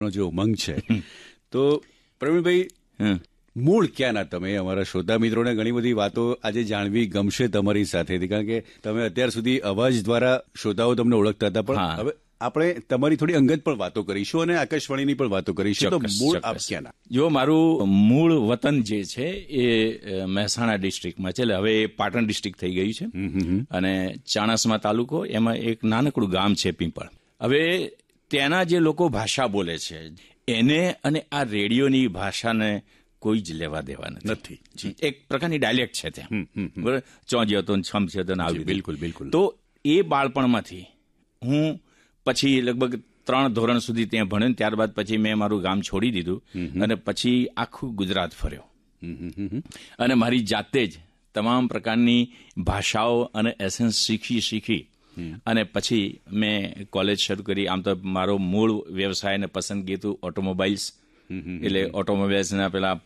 જે ઉમંગ છે. તો પ્રવીણભાઈ, મૂળ ક્યાંના તમે? અમારા શ્રોતા મિત્રોને ઘણી બધી વાતો આજે જાણવી ગમશે તમારી સાથેથી, કારણ કે તમે અત્યાર સુધી અવાજ દ્વારા શ્રોતાઓ તમને ઓળખતા હતા, પણ હવે આપણે તમારી થોડી અંગત પણ વાતો કરીશું અને આકાશવાણીની પણ વાતો કરીશું. તો મૂળ આપ ક્યાંના? જો મારું મૂળ વતન જે છે એ મહેસાણા ડિસ્ટ્રિક્ટમાં છે, એટલે હવે પાટણ ડિસ્ટ્રિક્ટ થઈ ગયું છે, અને ચાણસ્મા તાલુકો, એમાં એક નાનકડું ગામ છે પીપળ. હવે ત્યાંના જે લોકો ભાષા બોલે છે એને અને આ રેડિયોની ભાષાને કોઈ જ લેવા દેવા નથી. એક પ્રકારની ડાયલેક્ટ છે ત્યાં, બરાબર? ચોંજ્યો તો છમ છે તો આવી. બિલકુલ બિલકુલ. તો એ બાળપણમાંથી હું પછી લગભગ 3 ધોરણ સુધી ત્યાં ભણ્યો. ત્યારબાદ પછી મેં મારું ગામ છોડી દીધું અને પછી આખું ગુજરાત ફર્યો અને મારી જાતે જ તમામ પ્રકારની ભાષાઓ અને એસેન્સ શીખી અને પછી મેં કોલેજ શરૂ કરી. આમ તો મારો મૂળ વ્યવસાય અને પસંદગી હતું ઓટોમોબાઈલ્સ, એટલે ઓટોમોબાઈલ્સના પેલા